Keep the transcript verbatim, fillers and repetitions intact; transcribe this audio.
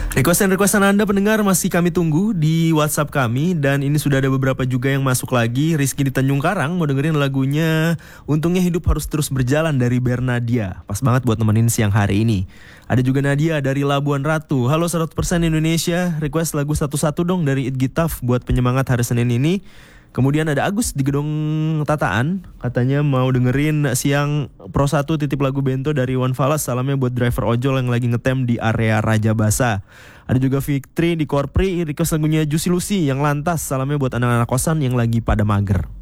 Requestan-requestan Anda pendengar masih kami tunggu di WhatsApp kami. Dan ini sudah ada beberapa juga yang masuk lagi. Rizky di Tanjung Karang mau dengerin lagunya Untungnya Hidup Harus Terus Berjalan dari Bernadia. Pas banget buat nemenin siang hari ini. Ada juga Nadia dari Labuan Ratu. Halo seratus persen Indonesia, request lagu satu-satu dong dari It Gitaf buat penyemangat hari Senin ini. Kemudian ada Agus di Gedung Tataan, katanya mau dengerin siang Pro satu titip lagu Bento dari Iwan Fals. Salamnya buat driver ojol yang lagi ngetem di area Raja Basa. Ada juga Fitri di Korpri, request lagunya Juicy Lucy yang lantas. Salamnya buat anak-anak kosan yang lagi pada mager.